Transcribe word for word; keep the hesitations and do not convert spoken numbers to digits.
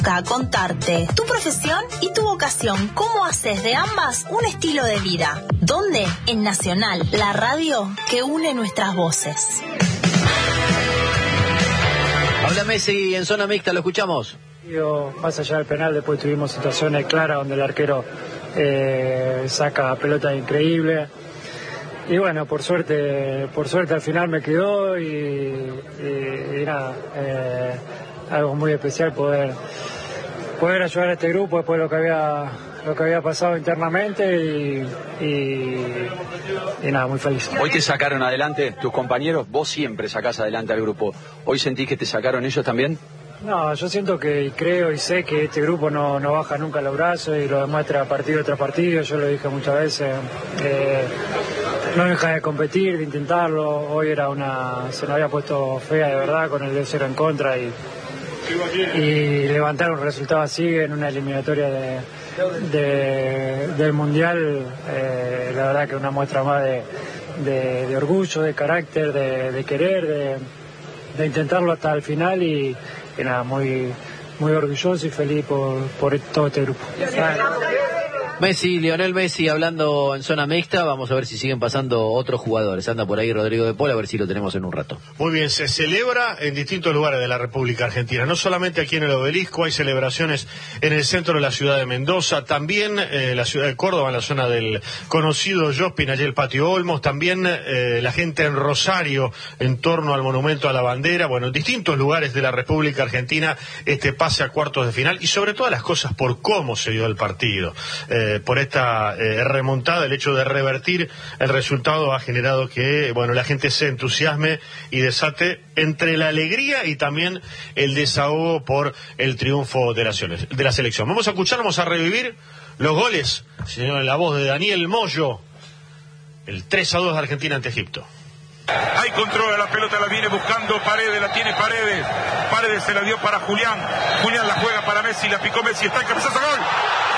A contarte tu profesión y tu vocación. ¿Cómo haces de ambas un estilo de vida? ¿Dónde? En Nacional, la radio que une nuestras voces. Habla Messi en zona mixta, lo escuchamos. Más allá del penal, después tuvimos situaciones claras donde el arquero eh, saca pelota increíble. Y bueno, por suerte, por suerte al final me quedó y, y, y nada, eh, algo muy especial poder poder ayudar a este grupo después de lo que había lo que había pasado internamente y, y, y nada, muy feliz. Hoy te sacaron adelante tus compañeros, vos siempre sacás adelante al grupo. ¿Hoy sentís que te sacaron ellos también? No, yo siento que y creo y sé que este grupo no, no baja nunca los brazos y lo demuestra partido tras partido. Yo lo dije muchas veces. Eh, no deja de competir, de intentarlo. Hoy era una, se nos había puesto fea de verdad con el dos cero en contra y, y levantar un resultado así en una eliminatoria de, de, del Mundial, eh, la verdad que una muestra más de, de, de orgullo, de carácter, de, de querer, de, de intentarlo hasta el final y, y nada, muy, muy orgulloso y feliz por, por todo este grupo. Messi, Lionel Messi hablando en zona mixta. Vamos a ver si siguen pasando otros jugadores. Anda por ahí Rodrigo de Paul, a ver si lo tenemos en un rato. Muy bien, se celebra en distintos lugares de la República Argentina, no solamente aquí en el Obelisco, hay celebraciones en el centro de la ciudad de Mendoza, también en eh, la ciudad de Córdoba, en la zona del conocido Jospin, allí el Patio Olmos, también eh, la gente en Rosario, en torno al Monumento a la Bandera, bueno, en distintos lugares de la República Argentina, este pase a cuartos de final, y sobre todas las cosas por cómo se dio el partido. Eh, por esta eh, remontada, el hecho de revertir el resultado ha generado que, bueno, la gente se entusiasme y desate entre la alegría y también el desahogo por el triunfo de la, de la selección. Vamos a escuchar, vamos a revivir los goles, señor, en la voz de Daniel Moyo, el tres a dos de Argentina ante Egipto. Ahí controla la pelota, la viene buscando Paredes, la tiene Paredes. Paredes se la dio para Julián. Julián la juega para Messi, la picó Messi, está en cabezazo, gol.